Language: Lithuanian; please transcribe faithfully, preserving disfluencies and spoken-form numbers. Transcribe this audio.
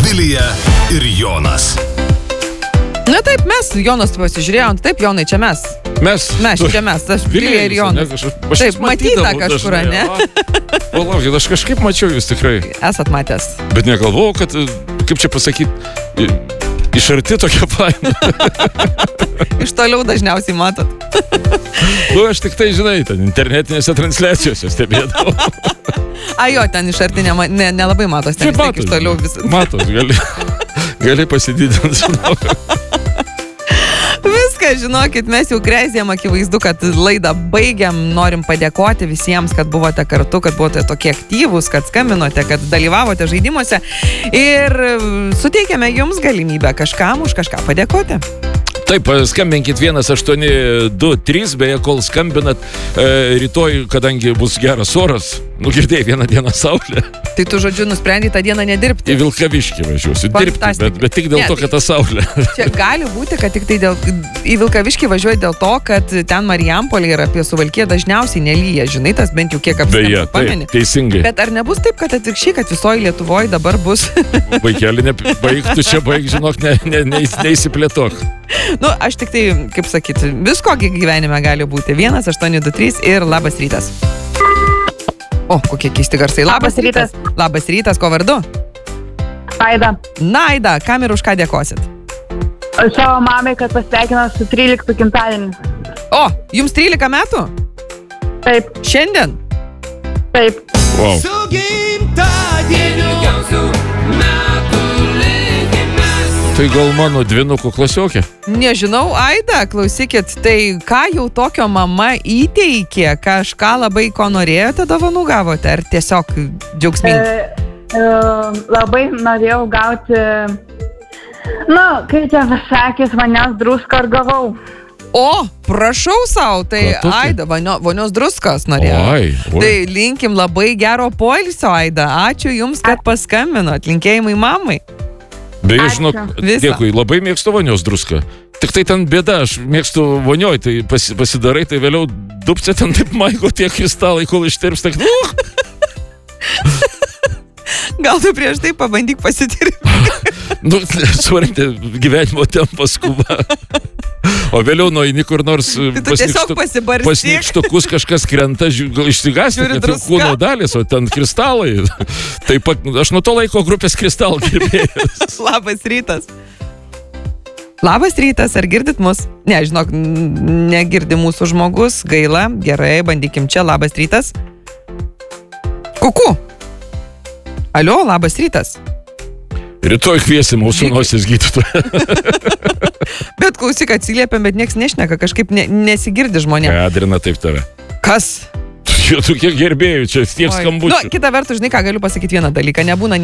Vilija ir Jonas. Na taip, mes, Jonas pasižiūrėjom, taip, Jonai, čia mes. Mes. Mes, čia mes, aš Vilija ir Jonas. Ne, aš, taip, matyta kažkur, ne? Palaukit, aš kažkaip mačiau jūs tikrai. Esat matęs. Bet negalvojau, kad, kaip čia pasakyti, iš arti tokia paima. Iš toliau dažniausiai matot. Nu, aš tik tai, žinai, ten internetinėse transliacijose stebėdavau. A jo, ten iš arti nelabai ne, ne matos, ten vis tiek iš toliau vis... Matos, gali, gali pasididinti, žinau. Viską, žinokit, mes jau kreizėm, akivaizdu, kad laidą baigiam. Norim padėkoti visiems, kad buvote kartu, kad buvote tokie aktyvūs, kad skambinote, kad dalyvavote žaidimuose. Ir suteikėme jums galimybę kažkam už kažką padėkoti. Taip, skambinkit vienas aštuoni du trys, beje, kol skambinat, e, rytoj, kadangi bus geras oras, nu girdėjai vieną dieną saulė. Tai tu, žodžiu, nusprendai tą dieną nedirbti. Į Vilkaviškį važiuosiu, dirbti, bet, bet tik dėl ne, to, kad ta saulė. Čia gali būti, kad tik tai dėl, į Vilkaviškį važiuoji dėl to, kad ten Marijampolė ir apie Suvalkiją dažniausiai nelyja, žinai, tas bent jau kiek apskritai pameni. Taip, teisingai. Bet ar nebus taip, kad atvirkščiai, kad visoje Lietuvoje dabar bus... Vaikeli, nebaigtų čia baig, žinok, ne, ne, ne, neįsiplėtok. Nu, aš tik tai, kaip sakyti, visko gyvenime gali būti. vienas aštuoni du trys ir labas rytas. O, kokie keisti garsai. Labas, labas rytas. rytas. Labas rytas, ko vardu? Aida. Na, Aida, kam ir už ką dėkosit? Savo mamai, kad pasveikino su tryliktu gimtadieniu. O, jums trylika metų? Taip. Šiandien? Taip. Wow. Su gimtadieniu. Tai gal mano dvinukų klasiokė? Nežinau, Aida, klausykit, tai ką jau tokio mama įteikė, kažką labai ko norėjote dovanų gavote, ar tiesiog džiaugsmingai? E, e, labai norėjau gauti, nu, kaip čia pasakys, manęs druską ar gavau. O, prašau savo, tai Aida, vanio, vonios druskas norėjo. Oi, oi. Tai linkim labai gero poilsio, Aida. Ačiū jums, kad paskambinot. Linkėjimai mamai. Beje, žinok, dėkui, labai mėgstu vonios druską. Tik tai ten bėda, aš mėgstu vonioj, tai pasi, pasidarai, tai vėliau dupce ten taip maigo tie kristalai, kol ištirps, tak nu. Gal tu prieš tai pabandyk pasitirpti. Nu, suvarinti, gyvenimo tempas skuba. O vėliau nueini kur nors pas nykštukus kažkas krenta, išsigąsti, kad tai kūno dalis, o ten kristalai. Taip pat, aš nuo to laiko grupės kristalų gerbėjas. Labas rytas. Labas rytas, ar girdit mus? Ne, žinok, negirdi mūsų žmogus, gaila, gerai, bandykim čia, labas rytas. Kuku. Alio, labas rytas. Rytoj kviesim mūsų nosis gydytoją. Bet klausyk, atsiliepėm, bet nieks nešneka, kažkaip ne, nesigirdi žmonėm. Adrina taip tave. Kas? Jo, tu kiek gerbėjų, čia tiek skambučių. Nu, kita vertus, žinai ką, galiu pasakyti vieną dalyką, nebūna